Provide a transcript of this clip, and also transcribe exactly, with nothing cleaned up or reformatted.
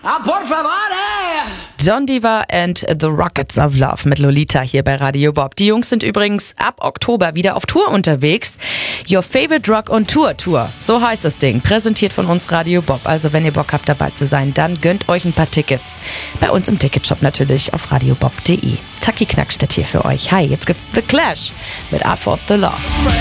Ah, por favor, eh! John Diva and the Rockets of Love mit Lolita hier bei Radio Bob. Die Jungs sind übrigens ab Oktober wieder auf Tour unterwegs. Your Favorite Rock on Tour Tour, so heißt das Ding. Präsentiert von uns Radio Bob. Also wenn ihr Bock habt dabei zu sein, dann gönnt euch ein paar Tickets. Bei uns im Ticketshop natürlich auf radiobob punkt de. Taki Knackstedt hier für euch. Hi, jetzt gibt's The Clash mit I Fought the Law.